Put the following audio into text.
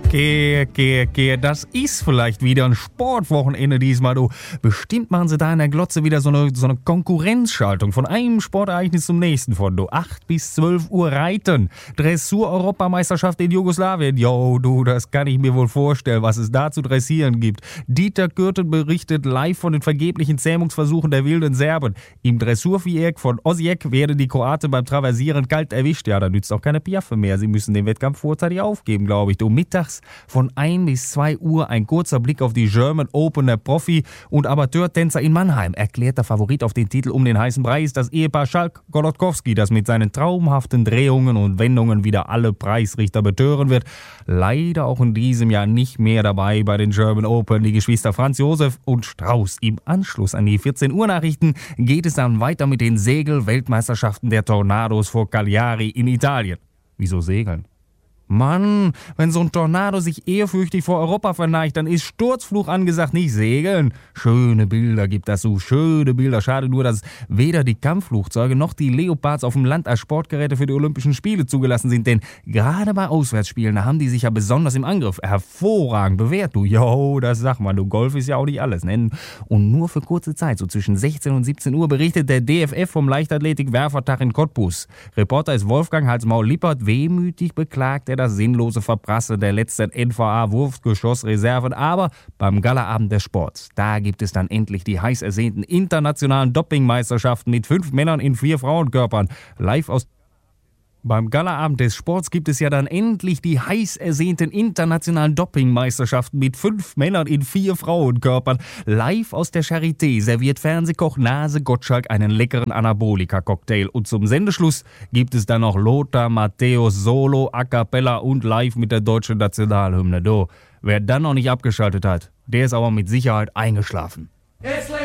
Okay, das ist vielleicht wieder ein Sportwochenende diesmal, du. Bestimmt machen sie da in der Glotze wieder so eine Konkurrenzschaltung von einem Sportereignis zum nächsten von, du. 8 bis 12 Uhr Reiten, Dressur-Europameisterschaft in Jugoslawien. Jo, du, das kann ich mir wohl vorstellen, was es da zu dressieren gibt. Dieter Kürten berichtet live von den vergeblichen Zähmungsversuchen der wilden Serben. Im Dressurviereck von Osijek werden die Kroaten beim Traversieren kalt erwischt. Ja, da nützt auch keine Piaffe mehr. Sie müssen den Wettkampf vorzeitig aufgeben, glaube ich. Du, mittags von 1 bis 2 Uhr ein kurzer Blick auf die German Open. Der Profi- und Amateurtänzer in Mannheim. Erklärter Favorit auf den Titel um den heißen Brei ist das Ehepaar Schalk-Golodkowski, das mit seinen traumhaften Drehungen und Wendungen wieder alle Preisrichter betören wird. Leider auch in diesem Jahr nicht mehr dabei bei den German Open. Die Geschwister Franz Josef und Strauß. Im Anschluss an die 14 Uhr Nachrichten geht es dann weiter mit den Segel-Weltmeisterschaften der Tornados vor Cagliari in Italien. Wieso segeln? Mann, wenn so ein Tornado sich ehrfürchtig vor Europa verneigt, dann ist Sturzfluch angesagt, nicht segeln. Schöne Bilder gibt das so, schöne Bilder. Schade nur, dass weder die Kampfflugzeuge noch die Leopards auf dem Land als Sportgeräte für die Olympischen Spiele zugelassen sind. Denn gerade bei Auswärtsspielen, da haben die sich ja besonders im Angriff hervorragend bewährt. Du, jo, das sag mal, du, Golf ist ja auch nicht alles. Ne? Und nur für kurze Zeit, so zwischen 16 und 17 Uhr, berichtet der DFF vom Leichtathletik-Werfertag in Cottbus. Reporter ist Wolfgang Hals-Maul-Lippert. Wehmütig beklagt er das sinnlose Verprassen der letzten NVA-Wurfgeschossreserven. Aber beim Galaabend des Sports, da gibt es dann endlich die heiß ersehnten internationalen Dopingmeisterschaften mit 5 Männern in 4 Frauenkörpern. Beim Galaabend des Sports gibt es ja dann endlich die heiß ersehnten internationalen Dopingmeisterschaften mit 5 Männern in 4 Frauenkörpern. Live aus der Charité serviert Fernsehkoch Nase Gottschalk einen leckeren Anabolika-Cocktail. Und zum Sendeschluss gibt es dann noch Lothar Matthäus Solo, A Cappella und live mit der deutschen Nationalhymne. Wer dann noch nicht abgeschaltet hat, der ist aber mit Sicherheit eingeschlafen. It's